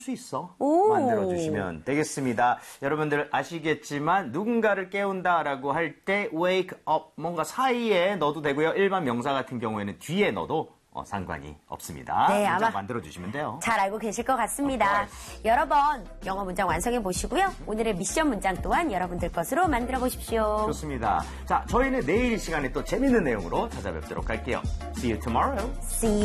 수 있어 오. 만들어주시면 되겠습니다. 여러분들 아시겠지만 누군가를 깨운다라고 할 때 wake up 뭔가 사이에 넣어도 되고요. 일반 명사 같은 경우에는 뒤에 넣어도 상관이 없습니다. 네, 문장 아마 만들어주시면 돼요. 잘 알고 계실 것 같습니다. 여러 번 영어 문장 완성해 보시고요. 오늘의 미션 문장 또한 여러분들 것으로 만들어 보십시오. 좋습니다. 자, 저희는 내일 시간에 또 재밌는 내용으로 찾아뵙도록 할게요. See you tomorrow. See